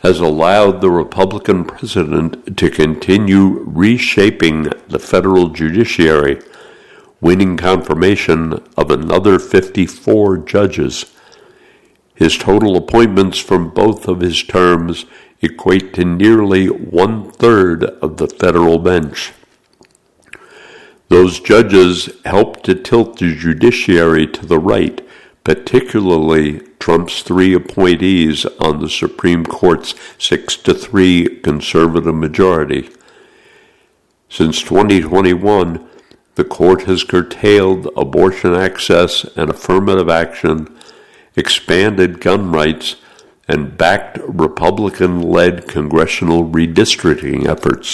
has allowed the Republican president to continue reshaping the federal judiciary, winning confirmation of another 54 judges. His total appointments from both of his terms equate to nearly 1/3 of the federal bench. Those judges helped to tilt the judiciary to the right, particularly Trump's 3 appointees on the Supreme Court's 6-3 conservative majority. Since 2021, the court has curtailed abortion access and affirmative action, expanded gun rights, and backed Republican-led congressional redistricting efforts.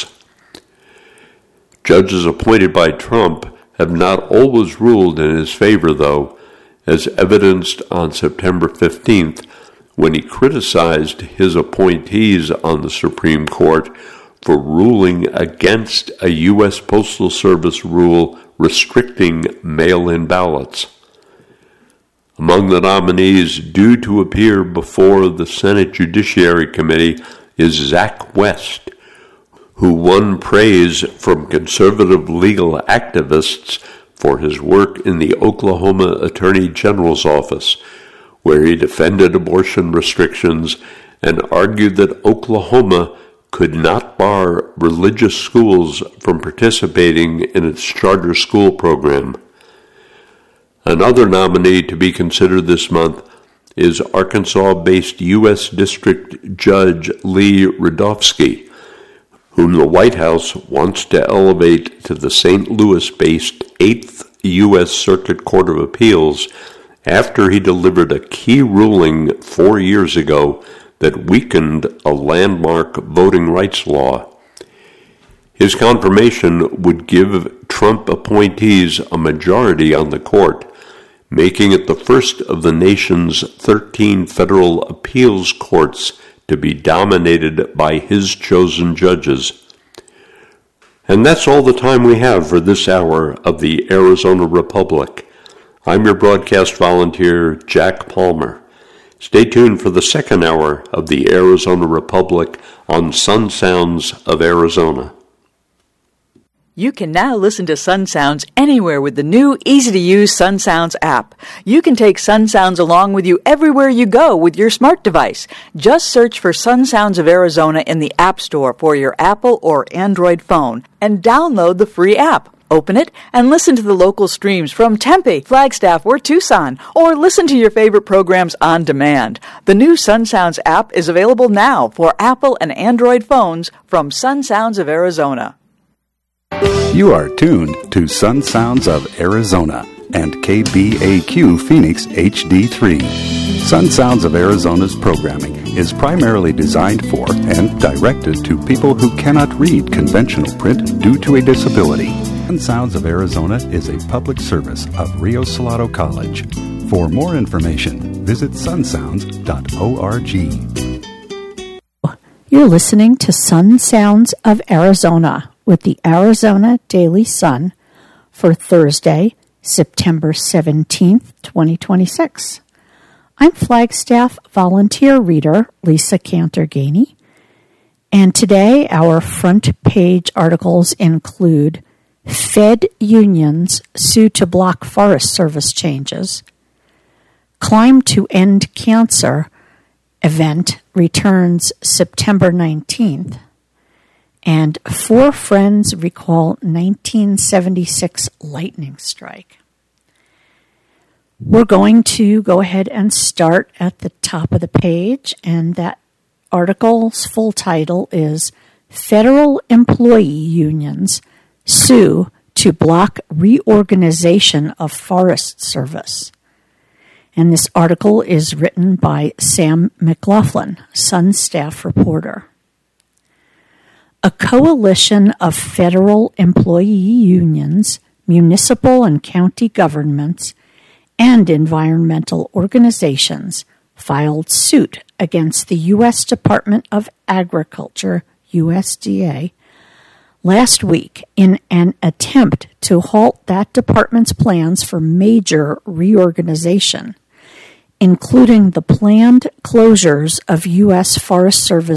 Judges appointed by Trump have not always ruled in his favor, though, as evidenced on September 15th when he criticized his appointees on the Supreme Court for ruling against a U.S. Postal Service rule restricting mail-in ballots. Among the nominees due to appear before the Senate Judiciary Committee is Zach West, who won praise from conservative legal activists for his work in the Oklahoma Attorney General's office, where he defended abortion restrictions and argued that Oklahoma could not bar religious schools from participating in its charter school program. Another nominee to be considered this month is Arkansas-based U.S. District Judge Lee Rudofsky, whom the White House wants to elevate to the St. Louis-based 8th U.S. Circuit Court of Appeals after he delivered a key ruling 4 years ago that weakened a landmark voting rights law. His confirmation would give Trump appointees a majority on the court, making it the first of the nation's 13 federal appeals courts to be dominated by his chosen judges. And that's all the time we have for this hour of the Arizona Republic. I'm your broadcast volunteer, Jack Palmer. Stay tuned for the second hour of the Arizona Republic on Sun Sounds of Arizona. You can now listen to Sun Sounds anywhere with the new, easy-to-use Sun Sounds app. You can take Sun Sounds along with you everywhere you go with your smart device. Just search for Sun Sounds of Arizona in the App Store for your Apple or Android phone and download the free app. Open it and listen to the local streams from Tempe, Flagstaff, or Tucson, or listen to your favorite programs on demand. The new Sun Sounds app is available now for Apple and Android phones from Sun Sounds of Arizona. You are tuned to Sun Sounds of Arizona and KBAQ Phoenix HD3. Sun Sounds of Arizona's programming is primarily designed for and directed to people who cannot read conventional print due to a disability. Sun Sounds of Arizona is a public service of Rio Salado College. For more information, visit sunsounds.org. You're listening to Sun Sounds of Arizona with the Arizona Daily Sun for Thursday, September 17th, 2026. I'm Flagstaff volunteer reader Lisa Cantor-Gainey, and today our front page articles include Fed unions sue to block Forest Service changes, Climb to End Cancer event returns September 19th, and 4 friends recall 1976 lightning strike. We're going to go ahead and start at the top of the page, and that article's full title is Federal Employee Unions Sue to Block Reorganization of Forest Service. And this article is written by Sam McLaughlin, Sun staff reporter. A coalition of federal employee unions, municipal and county governments, and environmental organizations filed suit against the U.S. Department of Agriculture, USDA, last week in an attempt to halt that department's plans for major reorganization, including the planned closures of U.S. Forest Service